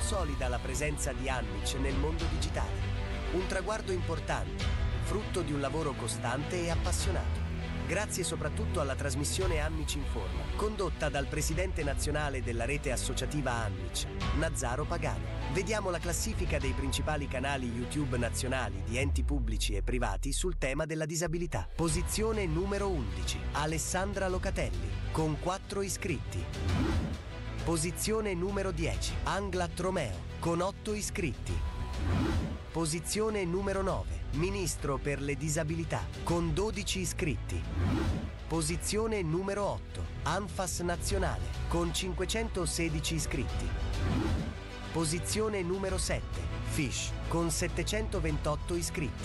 consolida la presenza di Anmic nel mondo digitale. Un traguardo importante, frutto di un lavoro costante e appassionato. Grazie soprattutto alla trasmissione Anmic Informa, condotta dal presidente nazionale della rete associativa Anmic, Nazzaro Pagano. Vediamo la classifica dei principali canali YouTube nazionali di enti pubblici e privati sul tema della disabilità. Posizione numero 11, Alessandra Locatelli, con 4 iscritti. Posizione numero 10, Anglat Romeo, con 8 iscritti. Posizione numero 9, Ministro per le disabilità, con 12 iscritti. Posizione numero 8, Anfas Nazionale, con 516 iscritti. Posizione numero 7, Fish, con 728 iscritti.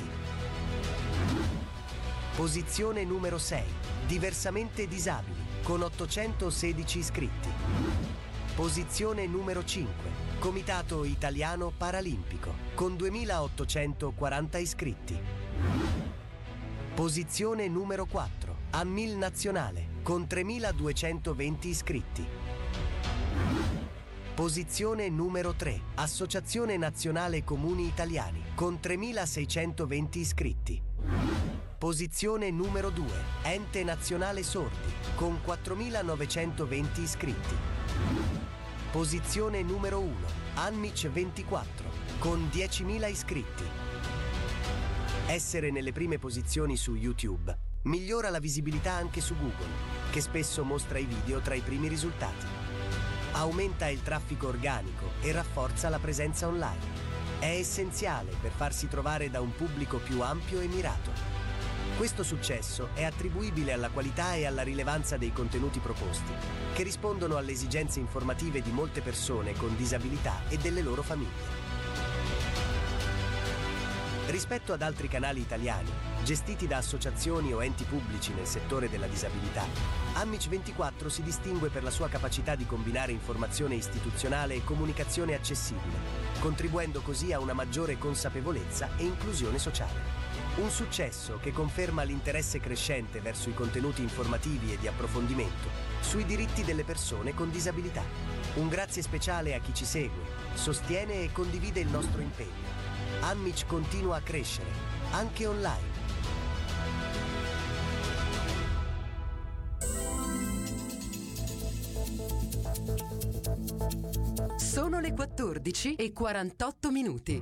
Posizione numero 6, Diversamente Disabili, con 816 iscritti. Posizione numero 5, Comitato Italiano Paralimpico, con 2840 iscritti. Posizione numero 4, Ammil Nazionale, con 3220 iscritti. Posizione numero 3, Associazione Nazionale Comuni Italiani, con 3620 iscritti. Posizione numero 2, Ente Nazionale Sordi, con 4920 iscritti. Posizione numero 1, Anmic 24, con 10.000 iscritti. Essere nelle prime posizioni su YouTube migliora la visibilità anche su Google, che spesso mostra i video tra i primi risultati. Aumenta il traffico organico e rafforza la presenza online. È essenziale per farsi trovare da un pubblico più ampio e mirato. Questo successo è attribuibile alla qualità e alla rilevanza dei contenuti proposti, che rispondono alle esigenze informative di molte persone con disabilità e delle loro famiglie. Rispetto ad altri canali italiani, gestiti da associazioni o enti pubblici nel settore della disabilità, Anmic 24 si distingue per la sua capacità di combinare informazione istituzionale e comunicazione accessibile, contribuendo così a una maggiore consapevolezza e inclusione sociale. Un successo che conferma l'interesse crescente verso i contenuti informativi e di approfondimento sui diritti delle persone con disabilità. Un grazie speciale a chi ci segue, sostiene e condivide il nostro impegno. Anmic continua a crescere, anche online. Sono le 14:48.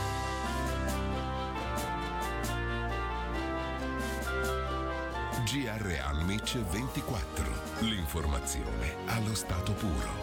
GR Anmic 24. L'informazione allo stato puro.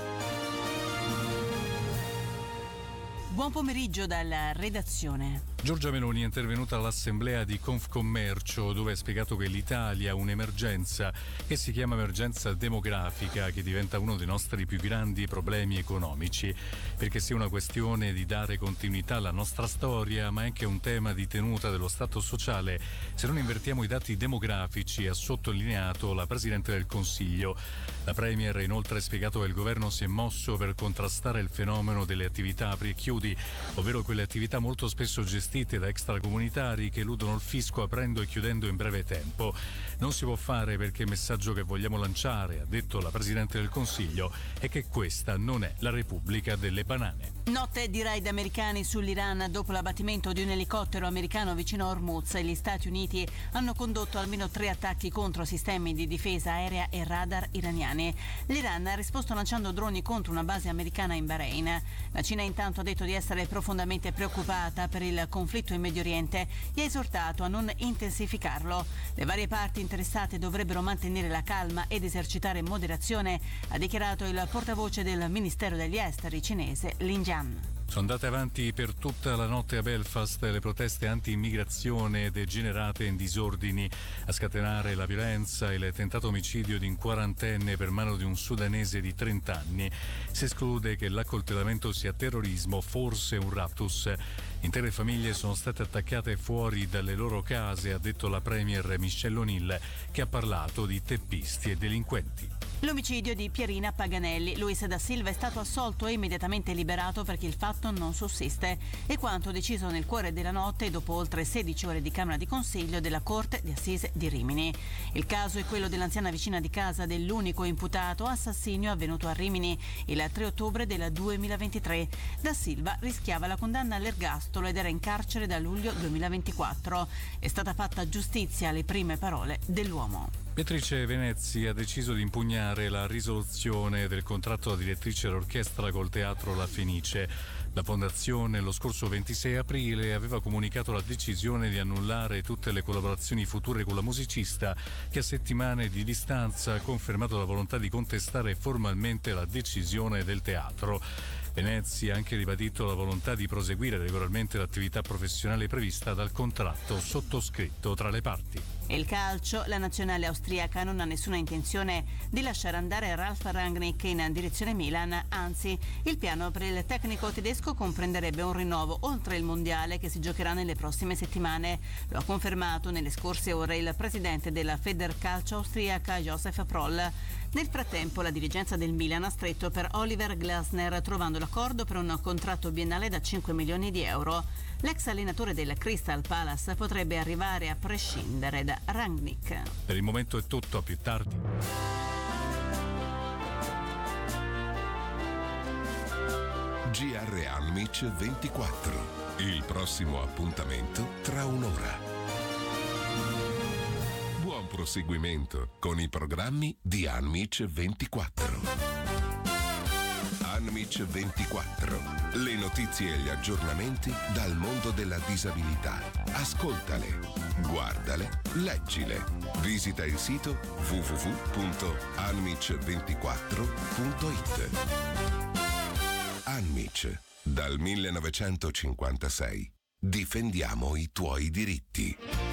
Buon pomeriggio dalla redazione. Giorgia Meloni è intervenuta all'assemblea di Confcommercio, dove ha spiegato che l'Italia ha un'emergenza che si chiama emergenza demografica, che diventa uno dei nostri più grandi problemi economici, perché sia una questione di dare continuità alla nostra storia, ma è anche un tema di tenuta dello Stato sociale se non invertiamo i dati demografici, ha sottolineato la Presidente del Consiglio. La Premier ha inoltre spiegato che il governo si è mosso per contrastare il fenomeno delle attività apri e chiudi, ovvero quelle attività molto spesso gestite da extracomunitari che eludono il fisco aprendo e chiudendo in breve tempo. Non si può fare perché il messaggio che vogliamo lanciare, ha detto la Presidente del Consiglio, è che questa non è la Repubblica delle banane. Notte di raid americani sull'Iran dopo l'abbattimento di un elicottero americano vicino a Hormuz. Gli Stati Uniti hanno condotto almeno 3 attacchi contro sistemi di difesa aerea e radar iraniani. L'Iran ha risposto lanciando droni contro una base americana in Bahrain. La Cina intanto ha detto di essere profondamente preoccupata per il conflitto in Medio Oriente e ha esortato a non intensificarlo. Le varie parti interessate dovrebbero mantenere la calma ed esercitare moderazione, ha dichiarato il portavoce del Ministero degli Esteri cinese Lin Jian. Sono andate avanti per tutta la notte a Belfast le proteste anti-immigrazione degenerate in disordini. A scatenare la violenza il tentato omicidio di un quarantenne per mano di un sudanese di 30 anni. Si esclude che l'accoltellamento sia terrorismo, forse un raptus. Intere famiglie sono state attaccate fuori dalle loro case, ha detto la Premier Michelle O'Neill, che ha parlato di teppisti e delinquenti. L'omicidio di Pierina Paganelli. Luis da Silva è stato assolto e immediatamente liberato perché il fatto reato non sussiste, e quanto deciso nel cuore della notte dopo oltre 16 ore di Camera di Consiglio della Corte di Assise di Rimini. Il caso è quello dell'anziana vicina di casa dell'unico imputato assassinio avvenuto a Rimini il 3 ottobre del 2023. Da Silva rischiava la condanna all'ergastolo ed era in carcere da luglio 2024. È stata fatta giustizia alle prime parole dell'uomo. Beatrice Venezzi ha deciso di impugnare la risoluzione del contratto da direttrice d'orchestra col Teatro La Fenice. La fondazione lo scorso 26 aprile aveva comunicato la decisione di annullare tutte le collaborazioni future con la musicista, che a settimane di distanza ha confermato la volontà di contestare formalmente la decisione del teatro. Venezzi ha anche ribadito la volontà di proseguire regolarmente l'attività professionale prevista dal contratto sottoscritto tra le parti. E il calcio, la nazionale austriaca non ha nessuna intenzione di lasciare andare Ralf Rangnick in direzione Milan, anzi il piano per il tecnico tedesco comprenderebbe un rinnovo oltre il mondiale che si giocherà nelle prossime settimane. Lo ha confermato nelle scorse ore il presidente della Federcalcio austriaca Josef Proll. Nel frattempo la dirigenza del Milan ha stretto per Oliver Glasner, trovando l'accordo per un contratto biennale da 5 milioni di euro. L'ex allenatore del Crystal Palace potrebbe arrivare a prescindere da Rangnick. Per il momento è tutto, a più tardi. GR Anmic 24. Il prossimo appuntamento tra un'ora. Buon proseguimento con i programmi di Anmic 24. Anmic 24. Le notizie e gli aggiornamenti dal mondo della disabilità. Ascoltale, guardale, leggile. Visita il sito www.anmic24.it. Anmic, dal 1956. Difendiamo i tuoi diritti.